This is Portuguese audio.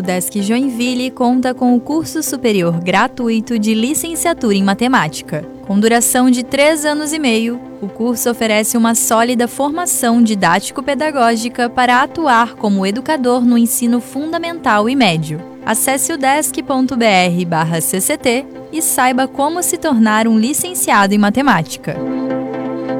O Udesc Joinville conta com o curso superior gratuito de licenciatura em matemática. Com duração de 3 anos e meio, o curso oferece uma sólida formação didático-pedagógica para atuar como educador no ensino fundamental e médio. Acesse udesc.br/cct e saiba como se tornar um licenciado em matemática.